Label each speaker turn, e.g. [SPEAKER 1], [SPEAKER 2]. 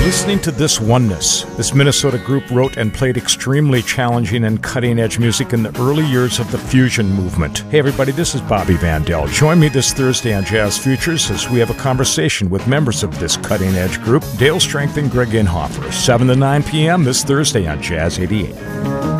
[SPEAKER 1] Listening to This Oneness. This Minnesota group wrote and played extremely challenging and cutting-edge music in the early years of the fusion movement. Hey everybody, this is Bobby Vandell. Join me this Thursday on Jazz Futures as we have a conversation with members of this cutting-edge group, Dale Strength and Greg Inhofer, 7 to 9 p.m. this Thursday on Jazz 88.